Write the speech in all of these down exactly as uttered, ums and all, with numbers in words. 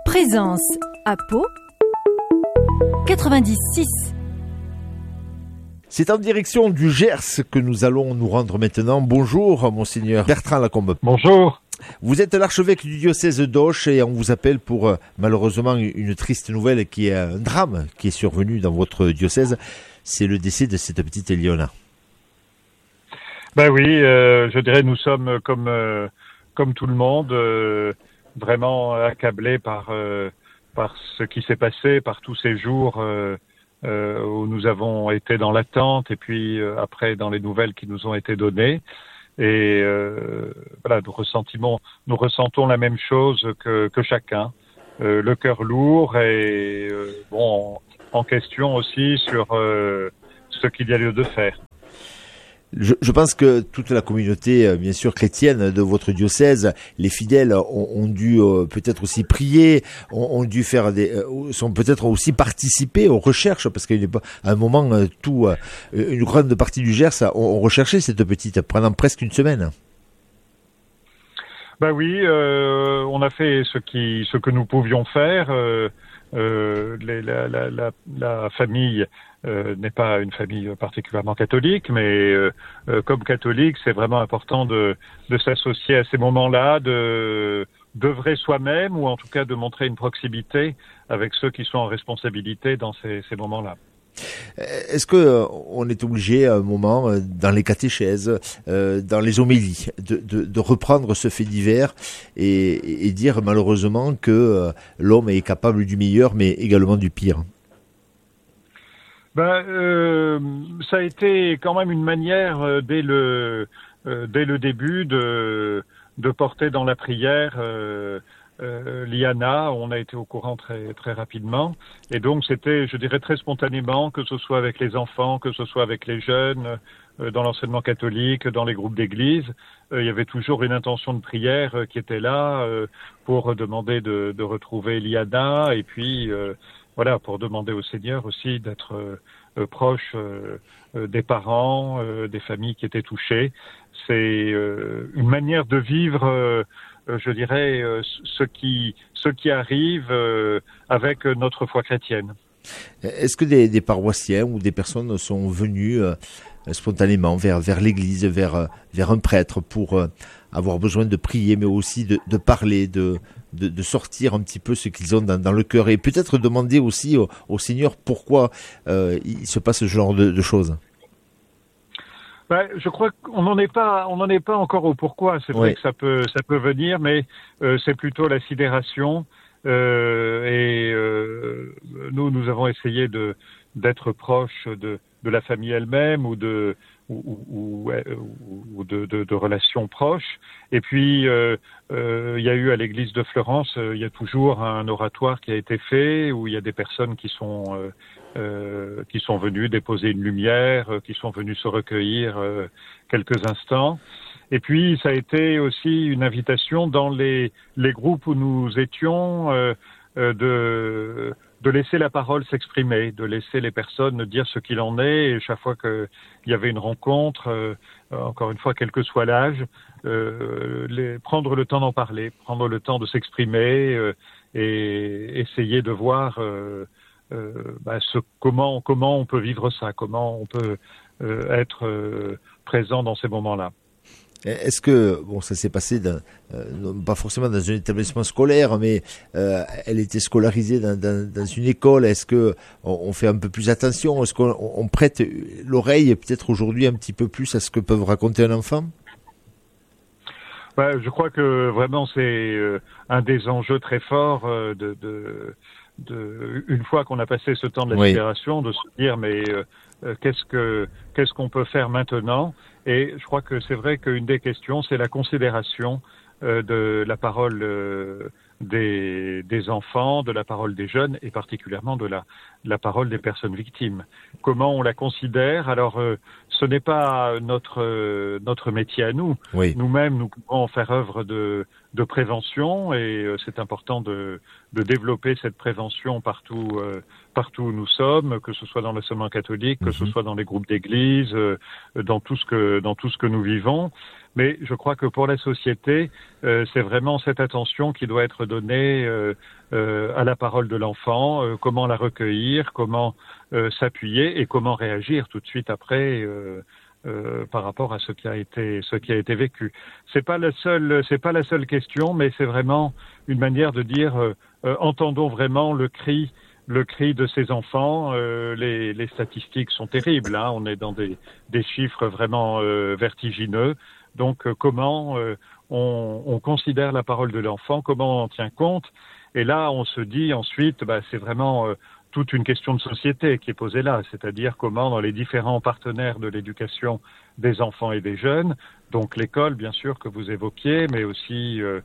Présence à Pau quatre-vingt-dix virgule six. C'est en direction du Gers que nous allons nous rendre maintenant. Bonjour, monseigneur Bertrand Lacombe. Bonjour. Vous êtes l'archevêque du diocèse d'Auch et on vous appelle pour malheureusement une triste nouvelle qui est un drame qui est survenu dans votre diocèse. C'est le décès de cette petite Eliona. Ben oui, euh, je dirais nous sommes comme euh, comme tout le monde euh, vraiment accablés par euh, par ce qui s'est passé, par tous ces jours euh, euh, où nous avons été dans l'attente et puis euh, après dans les nouvelles qui nous ont été données. Et euh, voilà, nous ressentons, nous ressentons la même chose que, que chacun, euh, le cœur lourd et euh, bon, en, en question aussi sur euh, ce qu'il y a lieu de faire. Je, je pense que toute la communauté, bien sûr, chrétienne de votre diocèse, les fidèles ont, ont dû euh, peut-être aussi prier, ont, ont dû faire des, euh, sont peut-être aussi participer aux recherches, parce qu'à un moment, euh, tout, euh, une grande partie du Gers ont, ont recherché cette petite pendant presque une semaine. Ben oui, euh, on a fait ce qui, ce que nous pouvions faire. Euh, euh, les, la, la, la, la famille euh, n'est pas une famille particulièrement catholique, mais euh, euh, comme catholique, c'est vraiment important de, de s'associer à ces moments-là, de d'œuvrer soi-même ou en tout cas de montrer une proximité avec ceux qui sont en responsabilité dans ces, ces moments-là. Est-ce que euh, on est obligé à un moment, euh, dans les catéchèses, euh, dans les homélies, de, de, de reprendre ce fait divers et, et dire malheureusement que euh, l'homme est capable du meilleur, mais également du pire? Ben, euh, ça a été quand même une manière euh, dès le euh, dès le début de de porter dans la prière. Euh, Euh, Liana, on a été au courant très très rapidement, et donc c'était, je dirais, très spontanément, que ce soit avec les enfants, que ce soit avec les jeunes, euh, dans l'enseignement catholique, dans les groupes d'église, euh, il y avait toujours une intention de prière euh, qui était là euh, pour demander de, de retrouver Liana, et puis euh, voilà, pour demander au Seigneur aussi d'être euh, proche euh, euh, des parents, euh, des familles qui étaient touchées. C'est euh, une manière de vivre. Euh, je dirais, euh, ce qui, ce qui arrive euh, avec notre foi chrétienne. Est-ce que des, des paroissiens ou des personnes sont venus euh, spontanément vers, vers l'église, vers, vers un prêtre pour euh, avoir besoin de prier, mais aussi de, de parler, de, de, de sortir un petit peu ce qu'ils ont dans, dans le cœur et peut-être demander aussi au, au Seigneur pourquoi euh, il se passe ce genre de, de choses? Ben, je crois qu'on n'en est pas, on n'en est pas encore au pourquoi. C'est vrai oui. que ça peut, ça peut venir, mais euh, c'est plutôt la sidération. Euh, et euh, nous, nous avons essayé de d'être proches de de la famille elle-même ou de ou, ou, ou de, de, de relations proches. Et puis, euh, euh, il y a eu à l'église de Florence, euh, il y a toujours un oratoire qui a été fait où il y a des personnes qui sont euh, Euh, qui sont venus déposer une lumière, euh, qui sont venus se recueillir euh, quelques instants. Et puis, ça a été aussi une invitation dans les, les groupes où nous étions euh, euh, de, de laisser la parole s'exprimer, de laisser les personnes dire ce qu'il en est. Et chaque fois qu'il y avait une rencontre, euh, encore une fois, quel que soit l'âge, euh, les, prendre le temps d'en parler, prendre le temps de s'exprimer euh, et essayer de voir euh, Euh, bah, ce, comment comment on peut vivre ça, comment on peut euh, être euh, présent dans ces moments-là. Est-ce que bon, ça s'est passé dans, euh, pas forcément dans un établissement scolaire, mais euh, elle était scolarisée dans, dans, dans une école. Est-ce que on, on fait un peu plus attention? Est-ce qu'on on prête l'oreille peut-être aujourd'hui un petit peu plus à ce que peuvent raconter un enfant? Bah, je crois que vraiment c'est euh, un des enjeux très forts euh, de, de De, une fois qu'on a passé ce temps de la sidération, oui. de se dire mais euh, qu'est-ce que qu'est-ce qu'on peut faire maintenant? Et je crois que c'est vrai qu'une des questions, c'est la considération euh, de la parole euh, des, des enfants, de la parole des jeunes et particulièrement de la, de la parole des personnes victimes. Comment on la considère? Alors, euh, ce n'est pas notre euh, notre métier à nous. Oui. Nous-mêmes, nous pouvons faire œuvre de de prévention et euh, c'est important de, de développer cette prévention partout, euh, partout où nous sommes, que ce soit dans l'enseignement catholique, que ce soit dans les groupes d'église, euh, dans tout ce que dans tout ce que nous vivons. Mais je crois que pour la société, euh, c'est vraiment cette attention qui doit être donnée euh, euh, à la parole de l'enfant, euh, comment la recueillir, comment euh, s'appuyer et comment réagir tout de suite après. Euh, Euh, par rapport à ce qui a été ce qui a été vécu. C'est pas la seule c'est pas la seule question, mais c'est vraiment une manière de dire euh, euh, entendons vraiment le cri le cri de ces enfants. Euh, les, les statistiques sont terribles, hein, on est dans des des chiffres vraiment euh, vertigineux. Donc euh, comment euh, on, on considère la parole de l'enfant, comment on en tient compte. Et là on se dit ensuite bah c'est vraiment euh, toute une question de société qui est posée là, c'est-à-dire comment dans les différents partenaires de l'éducation des enfants et des jeunes, donc l'école bien sûr que vous évoquiez, mais aussi euh,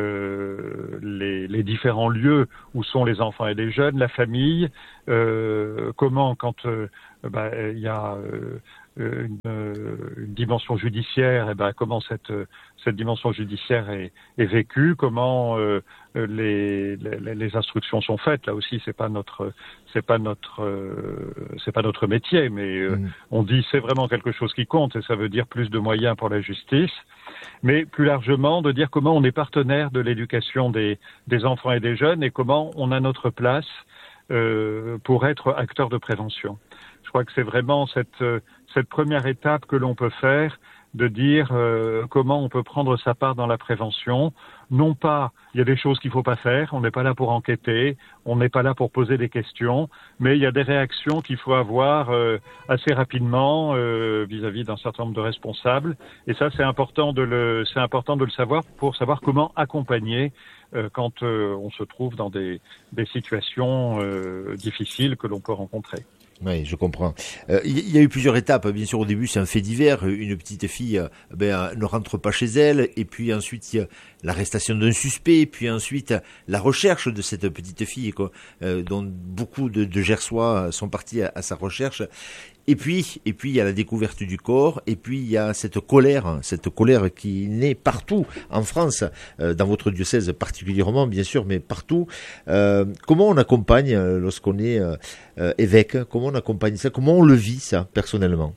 euh, les, les différents lieux où sont les enfants et les jeunes, la famille, euh, comment quand euh, bah, il y a euh, une, une dimension judiciaire, et ben comment cette cette dimension judiciaire est, est vécue, comment euh, les, les les instructions sont faites. Là aussi, c'est pas notre c'est pas notre euh, c'est pas notre métier, mais euh, mmh. on dit c'est vraiment quelque chose qui compte et ça veut dire plus de moyens pour la justice, mais plus largement de dire comment on est partenaire de l'éducation des des enfants et des jeunes et comment on a notre place euh, pour être acteur de prévention. Je crois que c'est vraiment cette cette première étape que l'on peut faire, de dire euh, comment on peut prendre sa part dans la prévention. Non pas, il y a des choses qu'il faut pas faire, on n'est pas là pour enquêter, on n'est pas là pour poser des questions, mais il y a des réactions qu'il faut avoir euh, assez rapidement euh, vis-à-vis d'un certain nombre de responsables. Et ça, c'est important de le, c'est important de le savoir pour savoir comment accompagner euh, quand euh, on se trouve dans des, des situations euh, difficiles que l'on peut rencontrer. Oui, je comprends. Il euh, y, y a eu plusieurs étapes. Bien sûr, au début, c'est un fait divers. Une petite fille euh, ben, ne rentre pas chez elle. Et puis ensuite, il y a l'arrestation d'un suspect. Puis ensuite, la recherche de cette petite fille, quoi, euh, dont beaucoup de, de Gersois sont partis à, à sa recherche. Et puis, et puis, il y a la découverte du corps. Et puis, il y a cette colère, cette colère qui naît partout en France, euh, dans votre diocèse particulièrement, bien sûr, mais partout. Euh, comment on accompagne lorsqu'on est euh, euh, évêque? Comment on accompagne ça? Comment on le vit ça personnellement?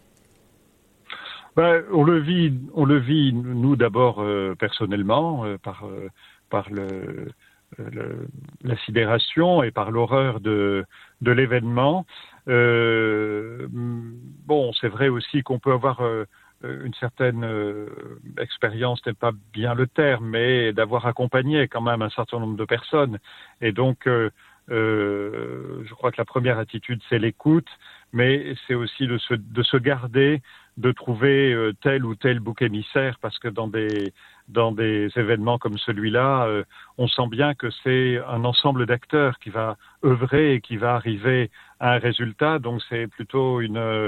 Ben, on le vit, on le vit nous d'abord euh, personnellement euh, par euh, par le, le la sidération et par l'horreur de de l'événement. Euh, bon, c'est vrai aussi qu'on peut avoir euh, une certaine euh, expérience, n'est pas bien le terme, mais d'avoir accompagné quand même un certain nombre de personnes. Et donc, euh, euh, je crois que la première attitude, c'est l'écoute, mais c'est aussi de se, de se garder, de trouver euh, tel ou tel bouc émissaire, parce que dans des dans des événements comme celui-là, euh, on sent bien que c'est un ensemble d'acteurs qui va œuvrer et qui va arriver à un résultat. Donc c'est plutôt une,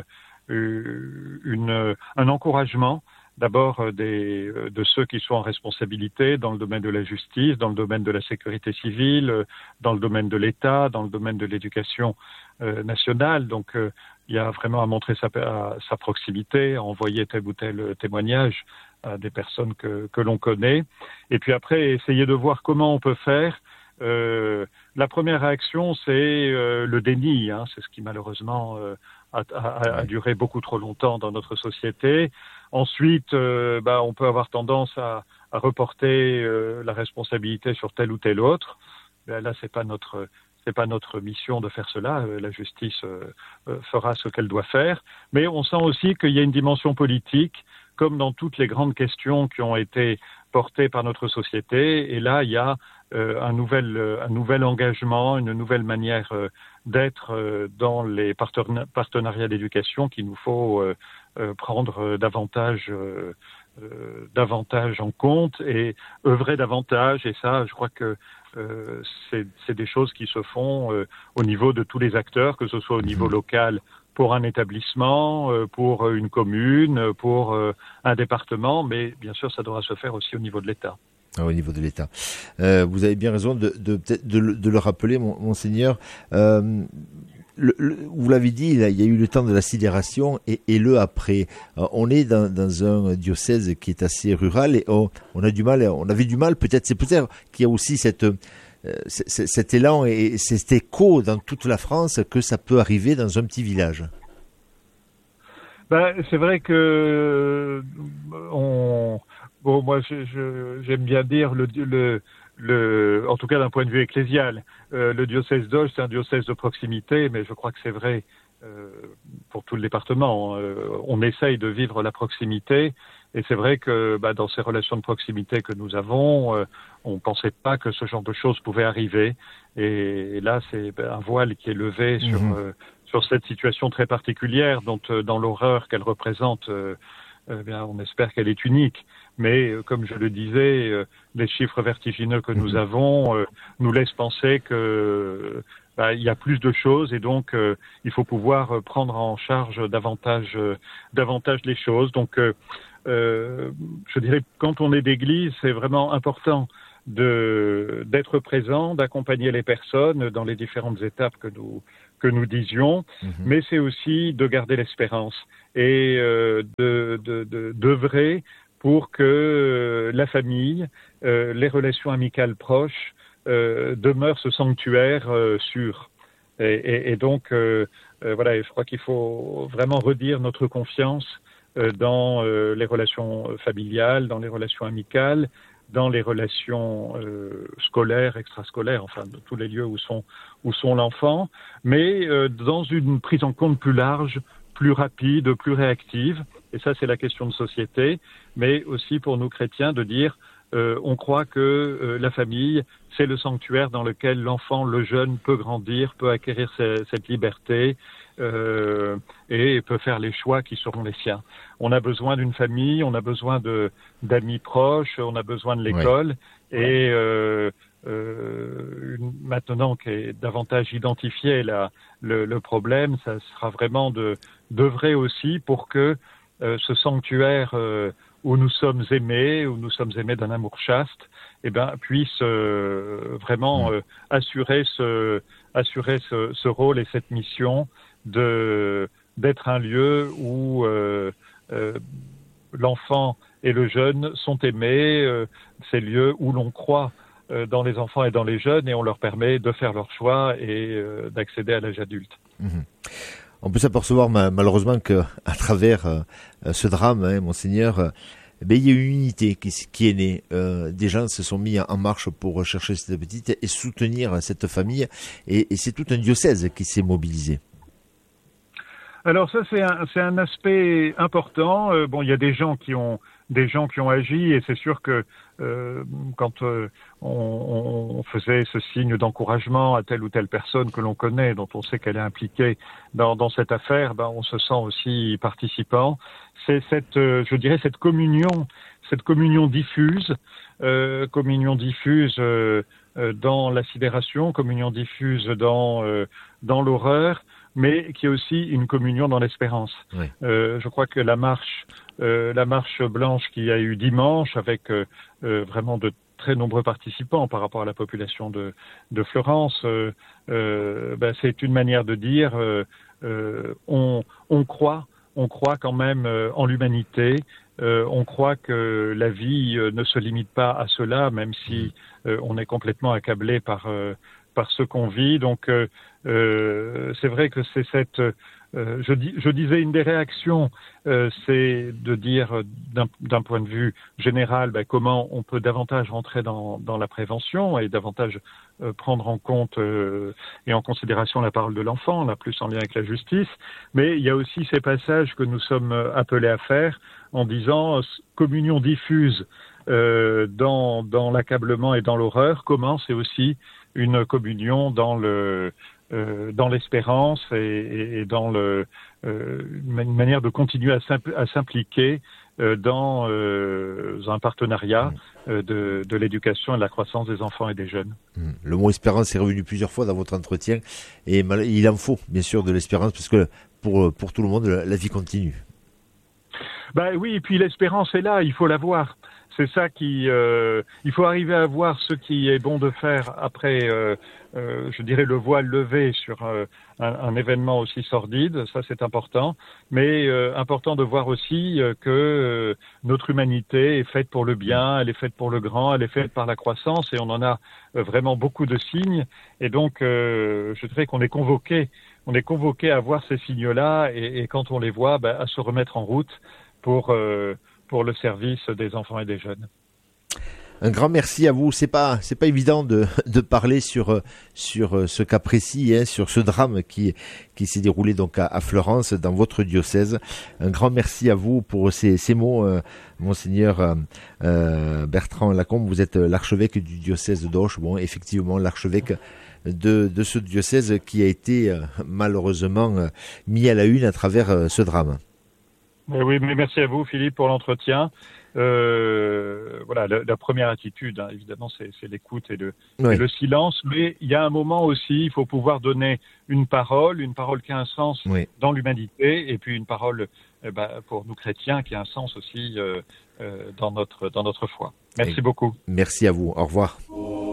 une un encouragement d'abord des de ceux qui sont en responsabilité dans le domaine de la justice, dans le domaine de la sécurité civile, dans le domaine de l'État, dans le domaine de l'éducation euh, nationale. Donc euh, il y a vraiment à montrer sa, à, sa proximité, à envoyer tel ou tel témoignage à des personnes que, que l'on connaît. Et puis après, essayer de voir comment on peut faire. Euh, la première réaction, c'est euh, le déni. Hein, c'est ce qui malheureusement euh, a, a, a duré beaucoup trop longtemps dans notre société. Ensuite, euh, bah, on peut avoir tendance à, à reporter euh, la responsabilité sur tel ou tel autre. Là, là c'est pas notre c'est pas notre mission de faire cela. La justice euh, fera ce qu'elle doit faire. Mais on sent aussi qu'il y a une dimension politique, comme dans toutes les grandes questions qui ont été portées par notre société. Et là, il y a euh, un nouvel, un nouvel engagement, une nouvelle manière euh, d'être euh, dans les partenari- partenariats d'éducation qu'il nous faut euh, euh, prendre davantage, euh, euh, davantage en compte et œuvrer davantage. Et ça, je crois que euh, c'est, c'est des choses qui se font euh, au niveau de tous les acteurs, que ce soit au niveau local, pour un établissement, pour une commune, pour un département, mais bien sûr, ça devra se faire aussi au niveau de l'État. Ah, au niveau de l'État. Euh, vous avez bien raison de, de, de, de le rappeler, monseigneur. Euh, le, le, vous l'avez dit, il y a eu le temps de la sidération et, et le après. Euh, on est dans, dans un diocèse qui est assez rural et on, on a du mal, on avait du mal, peut-être, c'est peut-être qu'il y a aussi cette, euh, c- cet élan et cet écho dans toute la France que ça peut arriver dans un petit village. Ben, c'est vrai que on, bon, moi, je, je, j'aime bien dire le, le, le, en tout cas d'un point de vue ecclésial, euh, le diocèse d'Auge, c'est un diocèse de proximité, mais je crois que c'est vrai euh, pour tout le département. Euh, on essaye de vivre la proximité, et c'est vrai que bah, dans ces relations de proximité que nous avons, euh, on ne pensait pas que ce genre de choses pouvait arriver. Et, et là, c'est un voile qui est levé sur mmh. euh, sur cette situation très particulière, dont euh, dans l'horreur qu'elle représente, euh, euh, bien, on espère qu'elle est unique. Mais euh, comme je le disais, euh, les chiffres vertigineux que nous avons euh, nous laissent penser que bah, il y a plus de choses et donc euh, il faut pouvoir prendre en charge davantage, euh, davantage les choses. Donc, euh, euh, je dirais, quand on est d'église, c'est vraiment important de d'être présent, d'accompagner les personnes dans les différentes étapes que nous que nous disions, mmh. mais c'est aussi de garder l'espérance et euh, de, de, de, d'œuvrer pour que euh, la famille, euh, les relations amicales proches euh, demeurent ce sanctuaire euh, sûr. Et, et, et donc, euh, euh, voilà, je crois qu'il faut vraiment redire notre confiance euh, dans euh, les relations familiales, dans les relations amicales, dans les relations euh, scolaires, extrascolaires, enfin de tous les lieux où sont où sont l'enfant, mais euh, dans une prise en compte plus large, plus rapide, plus réactive. Et ça, c'est la question de société, mais aussi pour nous chrétiens de dire euh, on croit que euh, la famille, c'est le sanctuaire dans lequel l'enfant, le jeune, peut grandir, peut acquérir ses, cette liberté euh, et peut faire les choix qui seront les siens. On a besoin d'une famille, on a besoin de d'amis proches, on a besoin de l'école, oui. et euh, euh, une, maintenant qu'est davantage identifié la, le, le problème, ça sera vraiment de d'œuvrer aussi pour que euh, ce sanctuaire euh, où nous sommes aimés, où nous sommes aimés d'un amour chaste, eh ben, puisse euh, vraiment euh, assurer ce assurer ce, ce rôle et cette mission de d'être un lieu où euh, euh, l'enfant et le jeune sont aimés, euh, ces lieux où l'on croit euh, dans les enfants et dans les jeunes et on leur permet de faire leur choix et euh, d'accéder à l'âge adulte. Mmh. On peut s'apercevoir malheureusement que à travers euh, ce drame, hein, Monseigneur, euh, ben, il y a une unité qui, qui est née. Euh, des gens se sont mis en marche pour rechercher cette petite et soutenir cette famille. Et, et c'est tout un diocèse qui s'est mobilisé. Alors ça, c'est un, c'est un aspect important. Euh, bon, il y a des gens qui ont des gens qui ont agi et c'est sûr que euh, quand euh, on, on faisait ce signe d'encouragement à telle ou telle personne que l'on connaît, dont on sait qu'elle est impliquée dans, dans cette affaire, ben on se sent aussi participant. C'est cette, euh, je dirais, cette communion, cette communion diffuse, euh, communion diffuse euh, euh, dans la sidération, communion diffuse dans euh, dans l'horreur, mais qui est aussi une communion dans l'espérance. Oui. Euh, je crois que la marche, euh, la marche blanche qu'il y a eu dimanche, avec euh, euh, vraiment de très nombreux participants par rapport à la population de, de Florence, euh, euh, ben c'est une manière de dire euh, euh, on, on croit, on croit quand même euh, en l'humanité. Euh, on croit que la vie euh, ne se limite pas à cela, même si euh, on est complètement accablé par euh, par ce qu'on vit. Donc, euh, euh, c'est vrai que c'est cette... Euh, je, dis, je disais, une des réactions, euh, c'est de dire, d'un, d'un point de vue général, ben, comment on peut davantage rentrer dans, dans la prévention et davantage euh, prendre en compte euh, et en considération la parole de l'enfant, là, plus en lien avec la justice. Mais il y a aussi ces passages que nous sommes appelés à faire en disant communion diffuse euh, dans, dans l'accablement et dans l'horreur. Comment c'est aussi une communion dans le euh, dans l'espérance et, et, et dans le euh, une manière de continuer à, simpl- à s'impliquer euh, dans euh, un partenariat euh, de, de l'éducation et de la croissance des enfants et des jeunes. Le mot espérance est revenu plusieurs fois dans votre entretien et il en faut bien sûr de l'espérance parce que pour pour tout le monde la, la vie continue. Bah oui, et puis l'espérance est là, il faut la voir. C'est ça qui, euh, il faut arriver à voir ce qui est bon de faire après, euh, euh, je dirais, le voile levé sur euh, un, un événement aussi sordide. Ça, c'est important. Mais euh, important de voir aussi euh, que euh, notre humanité est faite pour le bien, elle est faite pour le grand, elle est faite par la croissance, et on en a euh, vraiment beaucoup de signes. Et donc, euh, je dirais qu'on est convoqué, on est convoqué à voir ces signes-là, et, et quand on les voit, bah, à se remettre en route pour euh, pour le service des enfants et des jeunes. Un grand merci à vous. C'est pas, c'est pas évident de, de parler sur, sur ce cas précis, hein, sur ce drame qui, qui s'est déroulé donc à, à Fleurance, dans votre diocèse. Un grand merci à vous pour ces, ces mots, euh, Monseigneur euh, Bertrand Lacombe. Vous êtes l'archevêque du diocèse d'Auch. Bon, effectivement, l'archevêque de, de ce diocèse qui a été euh, malheureusement euh, mis à la une à travers euh, ce drame. Mais oui, mais merci à vous, Philippe, pour l'entretien. Euh, voilà, la, la première attitude, hein, évidemment, c'est, c'est l'écoute et le, oui. et le silence. Mais il y a un moment aussi, il faut pouvoir donner une parole, une parole qui a un sens oui. dans l'humanité, et puis une parole eh ben, pour nous chrétiens qui a un sens aussi euh, euh, dans notre dans notre foi. Merci et beaucoup. Merci à vous. Au revoir.